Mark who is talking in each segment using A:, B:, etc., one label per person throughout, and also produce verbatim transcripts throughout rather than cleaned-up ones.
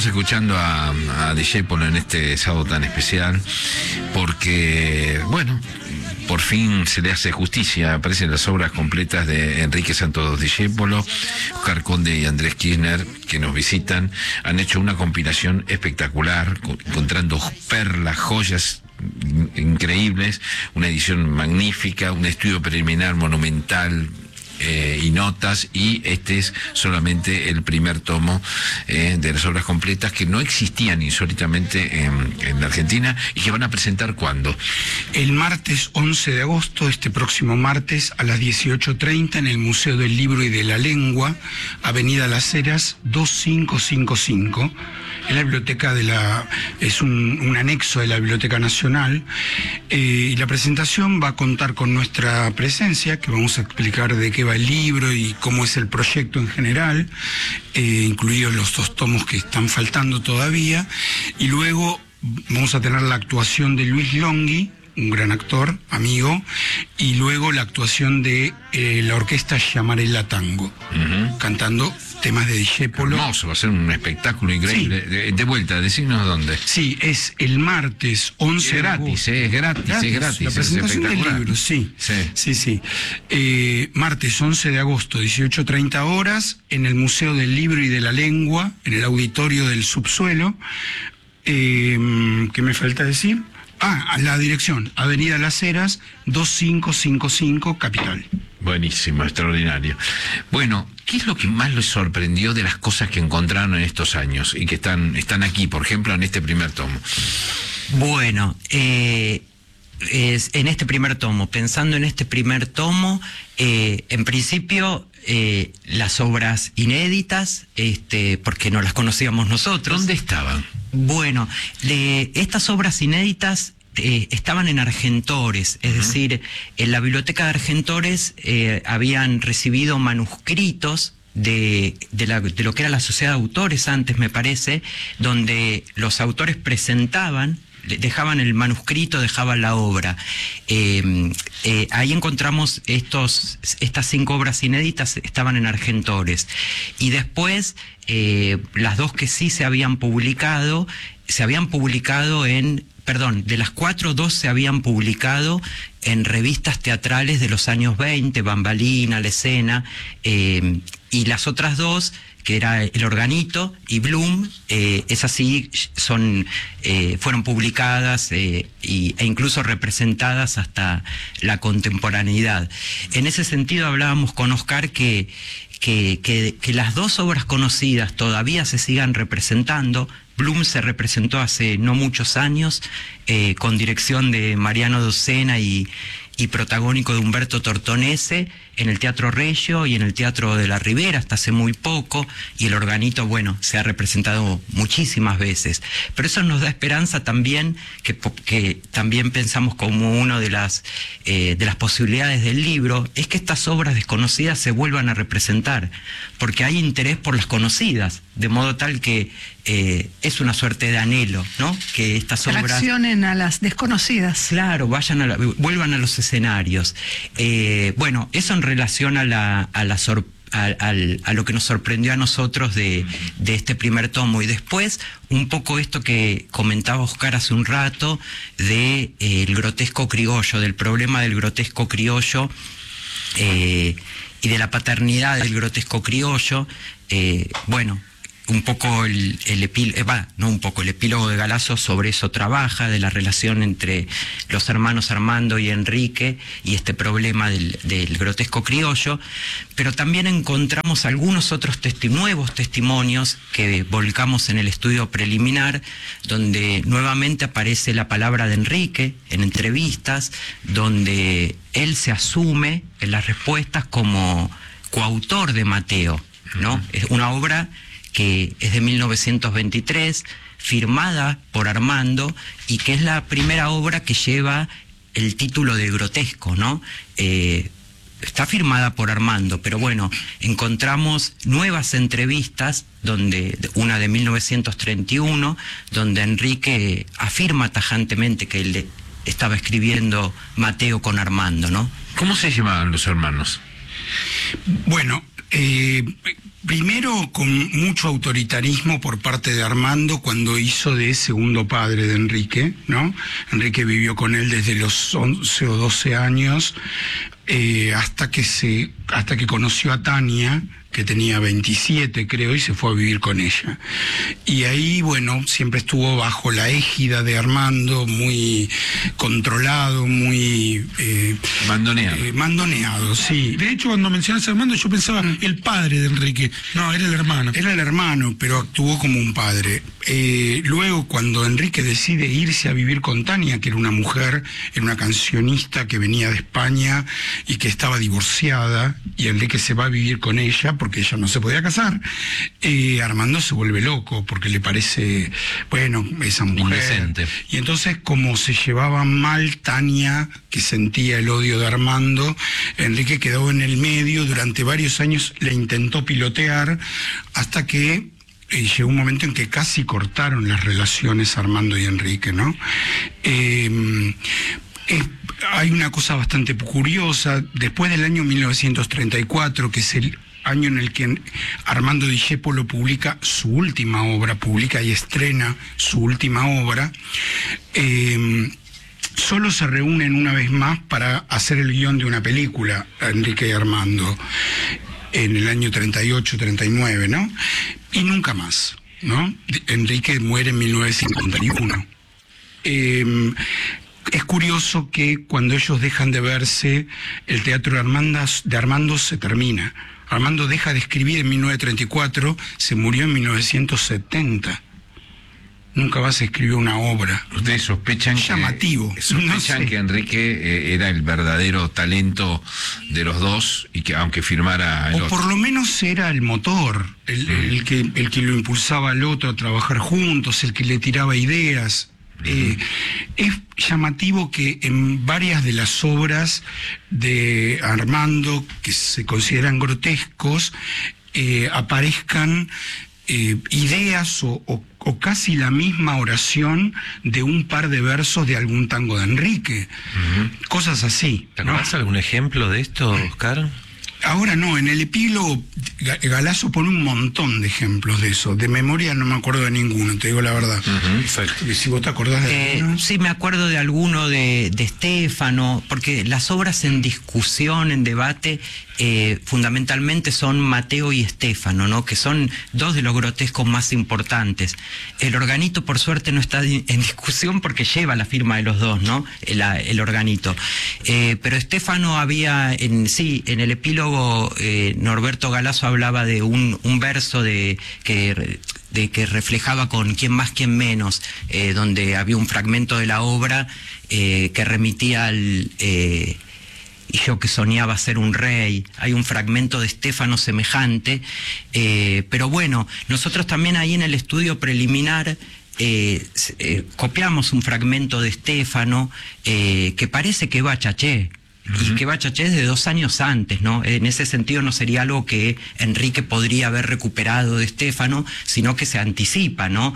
A: Estamos escuchando a, a Discépolo en este sábado tan especial porque, bueno, por fin se le hace justicia. Aparecen las obras completas de Enrique Santos Discépolo, Oscar Conde y Andrés Kirchner, que nos visitan. Han hecho una compilación espectacular, encontrando perlas, joyas increíbles, una edición magnífica, un estudio preliminar monumental, Eh, y notas, y este es solamente el primer tomo eh, de las obras completas que no existían insólitamente en, en la Argentina y que van a presentar ¿cuándo?
B: El martes once de agosto, este próximo martes a las dieciocho treinta en el Museo del Libro y de la Lengua, Avenida Las Heras dos cinco cinco cinco. En la biblioteca de la, es un, un anexo de la Biblioteca Nacional, eh, y la presentación va a contar con nuestra presencia, que vamos a explicar de qué va el libro y cómo es el proyecto en general, eh, incluidos los dos tomos que están faltando todavía, y luego vamos a tener la actuación de Luis Longhi, un gran actor, amigo, y luego la actuación de eh, la orquesta Llamarela Tango, uh-huh. cantando temas de Discépolo.
A: Hermoso, va a ser un espectáculo increíble. Sí. De, de vuelta, decirnos dónde.
B: Sí, es el martes once
A: es gratis,
B: de agosto.
A: Eh, es gratis, gratis, es gratis.
B: La presentación del libro, sí.
A: Sí,
B: sí. sí. Eh, martes once de agosto, dieciocho treinta horas, en el Museo del Libro y de la Lengua, en el auditorio del subsuelo. Eh, ¿Qué me falta decir? Ah, la dirección, Avenida Las Heras, dos cinco cinco cinco, Capital.
A: Buenísimo, extraordinario. Bueno, ¿qué es lo que más les sorprendió de las cosas que encontraron en estos años y que están, están aquí, por ejemplo, en este primer tomo?
C: Bueno, eh, es, en este primer tomo, pensando en este primer tomo, eh, en principio... Eh, las obras inéditas, este, porque no las conocíamos nosotros.
A: ¿Dónde estaban?
C: Bueno, de estas obras inéditas eh, estaban en Argentores, es uh-huh. decir, en la biblioteca de Argentores eh, habían recibido manuscritos de, de, la, de lo que era la Sociedad de Autores antes, me parece, donde los autores presentaban, dejaban el manuscrito, dejaban la obra. Eh, eh, ahí encontramos estos, estas cinco obras inéditas, estaban en Argentores. Y después, eh, las dos que sí se habían publicado, se habían publicado en... Perdón, de las cuatro, dos se habían publicado en revistas teatrales de los años veinte, Bambalina, La Escena, eh, y las otras dos, que era El Organito y Bloom, eh, esas sí son, eh, fueron publicadas eh, y, e incluso representadas hasta la contemporaneidad. En ese sentido hablábamos con Oscar que, que, que, que las dos obras conocidas todavía se sigan representando. Bloom se representó hace no muchos años, eh, con dirección de Mariano Docena y, y protagónico de Humberto Tortonese, en el Teatro Regio y en el Teatro de la Ribera hasta hace muy poco, y El Organito, bueno, se ha representado muchísimas veces. Pero eso nos da esperanza también, que, que también pensamos como una de las, eh, de las posibilidades del libro, es que estas obras desconocidas se vuelvan a representar, porque hay interés por las conocidas, de modo tal que eh, es una suerte de anhelo, ¿no? Que estas obras...
D: Traccionen a las desconocidas.
C: Claro, vayan a la, vuelvan a los escenarios. Eh, bueno, eso en relación a la, a la sor, a, a, a lo que nos sorprendió a nosotros de, de este primer tomo. Y después, un poco esto que comentaba Oscar hace un rato, de eh, el grotesco criollo, del problema del grotesco criollo, eh, y de la paternidad del grotesco criollo. Eh, bueno, un poco el, el epílogo, eh, va, no un poco, el epílogo de Galazo sobre eso trabaja, de la relación entre los hermanos Armando y Enrique y este problema del, del grotesco criollo, pero también encontramos algunos otros testi- nuevos testimonios que volcamos en el estudio preliminar, donde nuevamente aparece la palabra de Enrique en entrevistas, donde él se asume en las respuestas como coautor de Mateo, ¿no? Es una obra que es de mil novecientos veintitrés, firmada por Armando, y que es la primera obra que lleva el título de grotesco, ¿no? Eh, está firmada por Armando, pero bueno, encontramos nuevas entrevistas, donde una de mil novecientos treinta y uno, donde Enrique afirma tajantemente que él estaba escribiendo Mateo con Armando, ¿no?
A: ¿Cómo se llamaban los hermanos?
B: Bueno, eh, Primero, con mucho autoritarismo por parte de Armando cuando hizo de segundo padre de Enrique, ¿no? Enrique vivió con él desde los once o doce años eh, hasta que se, hasta que conoció a Tania, que tenía veintisiete, creo, y se fue a vivir con ella. Y ahí, bueno, siempre estuvo bajo la égida de Armando, muy controlado, muy... Eh,
A: mandoneado.
B: Eh, mandoneado, sí.
E: De hecho, cuando mencionas a Armando, yo pensaba el padre de Enrique. No, era el hermano.
B: Era el hermano, pero actuó como un padre. Eh, luego, cuando Enrique decide irse a vivir con Tania, que era una mujer, era una cancionista que venía de España y que estaba divorciada, y Enrique se va a vivir con ella, porque ella no se podía casar, eh, Armando se vuelve loco porque le parece, bueno, esa mujer.
A: Indecente.
B: Y entonces, como se llevaba mal Tania, que sentía el odio de Armando, Enrique quedó en el medio, durante varios años le intentó pilotear, hasta que eh, llegó un momento en que casi cortaron las relaciones Armando y Enrique, ¿no? Eh, eh, hay una cosa bastante curiosa, después del año mil novecientos treinta y cuatro, que es el año en el que Armando Discépolo publica su última obra, publica y estrena su última obra, eh, solo se reúnen una vez más para hacer el guión de una película, Enrique y Armando, en el año treinta y ocho, treinta y nueve, ¿no? Y nunca más, ¿no? Enrique muere en mil novecientos cincuenta y uno. Eh, Es curioso que cuando ellos dejan de verse, el teatro de Armando, de Armando se termina. Armando deja de escribir en mil novecientos treinta y cuatro, se murió en mil novecientos setenta. Nunca más escribió una obra.
A: Ustedes sospechan
B: llamativo.
A: que, sospechan
B: no sé.
A: que Enrique eh, era el verdadero talento de los dos y que aunque firmara el
B: o
A: otro.
B: por lo menos era el motor, el, el, que, el que lo impulsaba al otro a trabajar juntos, el que le tiraba ideas. Eh, es llamativo que en varias de las obras de Armando, que se consideran grotescos, eh, aparezcan eh, ideas o, o, o casi la misma oración de un par de versos de algún tango de Enrique. Uh-huh. Cosas así.
F: ¿Te
B: ¿no?
F: acordás algún ejemplo de esto, Oscar?
B: Ahora no, en el epílogo Galasso pone un montón de ejemplos de eso. De memoria no me acuerdo de ninguno, te digo la verdad.
F: Uh-huh, perfecto.
B: Si vos te acordás de
C: eh,
B: alguno.
C: Sí, me acuerdo de alguno de, de Estéfano, porque las obras en discusión, en debate, eh, fundamentalmente son Mateo y Estéfano, ¿no? Que son dos de los grotescos más importantes. El organito, por suerte, no está en discusión porque lleva la firma de los dos, ¿no? El, el organito. Eh, pero Estéfano había, en sí, en el epílogo, Eh, Norberto Galasso hablaba de un, un verso de que, de que reflejaba con quién más, quién menos, eh, donde había un fragmento de la obra eh, que remitía al... Eh, y yo que soñaba ser un rey. Hay un fragmento de Estéfano semejante, eh, pero bueno, nosotros también ahí en el estudio preliminar eh, eh, copiamos un fragmento de Estéfano eh, que parece que va a Chaché. Y que Bachaché es de dos años antes, ¿no? En ese sentido no sería algo que Enrique podría haber recuperado de Estéfano, sino que se anticipa, ¿no?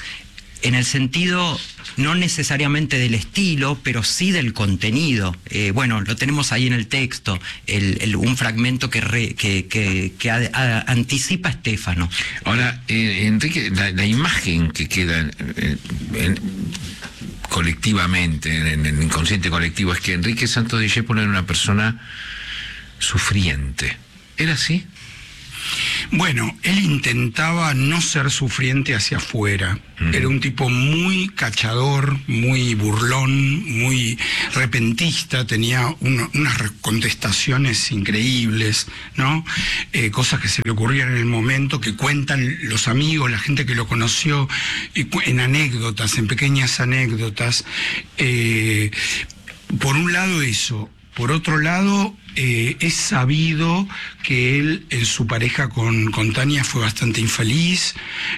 C: En el sentido, no necesariamente del estilo, pero sí del contenido. Eh, bueno, lo tenemos ahí en el texto, el, el, un fragmento que, re, que, que, que a, a, anticipa a Estéfano.
A: Ahora, eh, Enrique, la, la imagen que queda en, en, en, colectivamente, en el inconsciente colectivo, es que Enrique Santos Discépolo era una persona sufriente. ¿Era así?
B: Bueno, él intentaba no ser sufriente hacia afuera. Uh-huh. Era un tipo muy cachador, muy burlón, muy repentista, tenía uno, unas contestaciones increíbles, ¿no? Eh, cosas que se le ocurrían en el momento, que cuentan los amigos, la gente que lo conoció, en anécdotas, en pequeñas anécdotas. Eh, por un lado eso. Por otro lado, eh, es sabido que él en su pareja con, con Tania fue bastante infeliz,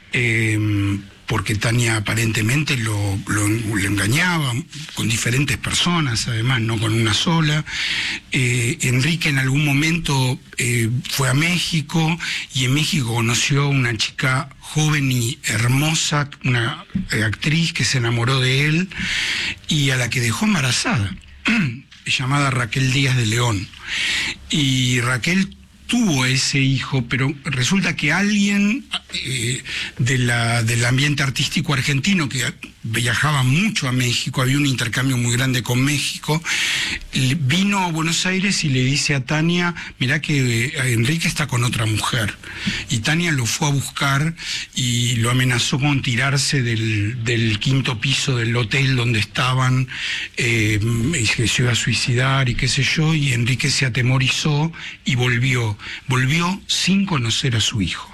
B: eh, porque Tania aparentemente lo, lo, lo engañaba con diferentes personas, además, no con una sola. Eh, Enrique en algún momento eh, fue a México y en México conoció a una chica joven y hermosa, una eh, actriz que se enamoró de él y a la que dejó embarazada. Llamada Raquel Díaz de León. Y Raquel tuvo ese hijo, pero resulta que alguien eh, de la, del ambiente artístico argentino, que viajaba mucho a México, había un intercambio muy grande con México, vino a Buenos Aires y le dice a Tania, mirá que eh, Enrique está con otra mujer. Y Tania lo fue a buscar y lo amenazó con tirarse del, del quinto piso del hotel donde estaban, eh, y que se iba a suicidar y qué sé yo, y Enrique se atemorizó y volvió, volvió sin conocer a su hijo.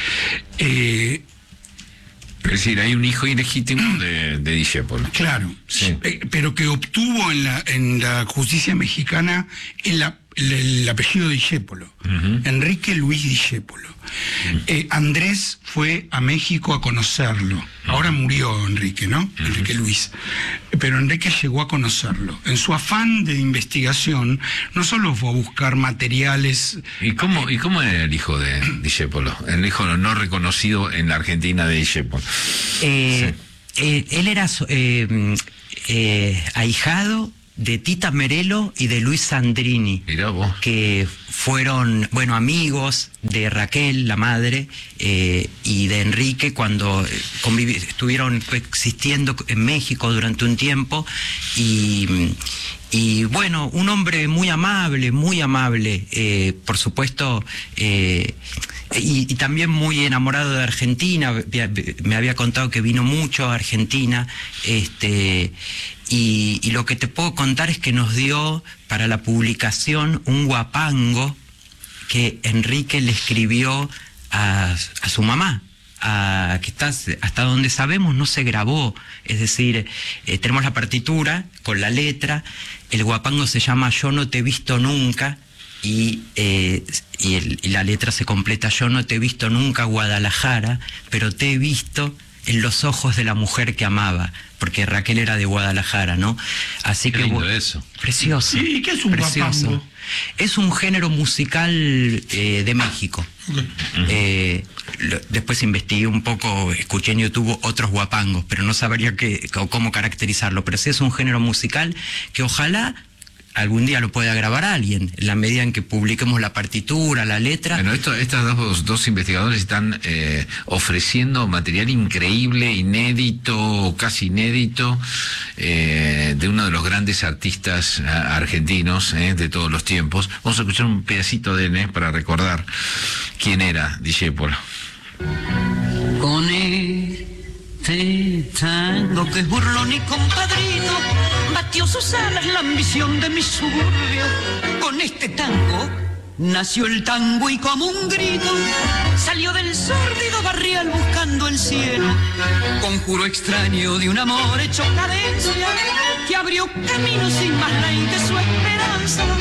B: Eh,
A: Es decir, hay un hijo ilegítimo de, de Discépolo.
B: Claro,
A: Sí.
B: eh, pero que obtuvo en la, en la justicia mexicana el, el, el apellido Discépolo,
A: Uh-huh.
B: Enrique Luis Discépolo. Uh-huh. eh, Andrés fue a México a conocerlo. Ahora murió Enrique, ¿no? Uh-huh. Enrique Luis. Pero Enrique llegó a conocerlo. En su afán de investigación, no solo fue a buscar materiales...
A: ¿Y cómo, ¿Y cómo era el hijo de Discépolo? El hijo no reconocido en la Argentina de Discépolo.
C: Eh,
A: Sí.
C: eh, él era eh, eh, ahijado de Tita Merelo y de Luis Sandrini,
A: Mirá vos.
C: que fueron, bueno, amigos de Raquel, la madre, eh, y de Enrique cuando convivi- estuvieron existiendo en México durante un tiempo, y, y bueno, un hombre muy amable, muy amable, eh, por supuesto, eh, y, y también muy enamorado de Argentina. Me había contado que vino mucho a Argentina, este... Y, y lo que te puedo contar es que nos dio para la publicación un guapango que Enrique le escribió a, a su mamá, a, que está, hasta donde sabemos no se grabó, es decir, eh, tenemos la partitura con la letra, el guapango se llama Yo no te he visto nunca, y, eh, y, el, y la letra se completa: Yo no te he visto nunca, Guadalajara, pero te he visto en los ojos de la mujer que amaba, porque Raquel era de Guadalajara, ¿no? Así
A: Qué
C: que
A: lindo eso.
C: precioso.
E: ¿Y qué es un
C: precioso.
E: guapango?
C: Es un género musical eh, de México.
E: Okay.
C: Eh, lo, después investigué un poco, escuché en YouTube otros guapangos, pero no sabría qué, cómo caracterizarlo. Pero sí es un género musical que ojalá algún día lo pueda grabar alguien, en la medida en que publiquemos la partitura, la letra.
A: Bueno, esto, estos dos, dos investigadores están eh, ofreciendo material increíble, inédito, casi inédito, eh, de uno de los grandes artistas uh, argentinos eh, de todos los tiempos. Vamos a escuchar un pedacito de él eh, para recordar quién era Discépolo.
G: Con este tango que es burlón y compadrito, batió sus alas la ambición de mi suburbio. Con este tango nació el tango y como un grito salió del sórdido barrial buscando el cielo. Conjuro extraño de un amor hecho cadencia que abrió camino sin más ley que su esperanza.